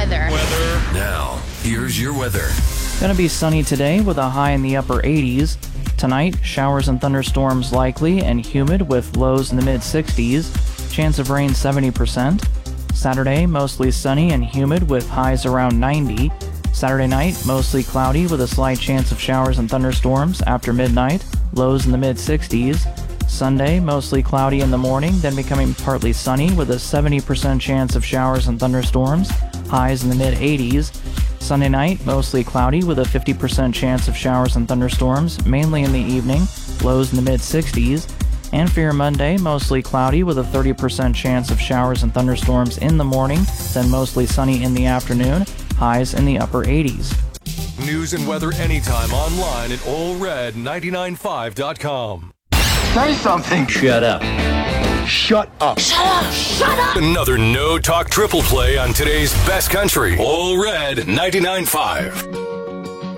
weather. Now, here's your weather. Gonna be sunny today with a high in the upper 80s. Tonight, showers and thunderstorms likely and humid with lows in the mid-60s. Chance of rain 70%. Saturday, mostly sunny and humid with highs around 90. Saturday night, mostly cloudy with a slight chance of showers and thunderstorms after midnight. Lows in the mid-60s. Sunday, mostly cloudy in the morning, then becoming partly sunny with a 70% chance of showers and thunderstorms. Highs in the mid-80s. Sunday night, mostly cloudy with a 50% chance of showers and thunderstorms, mainly in the evening, lows in the mid-60s. And for your Monday, mostly cloudy with a 30% chance of showers and thunderstorms in the morning, then mostly sunny in the afternoon, highs in the upper 80s. News and weather anytime online at allred995.com. Say something. Shut up. Shut up. Shut up! Shut up! Another no-talk triple play on today's best country. All Red 99.5.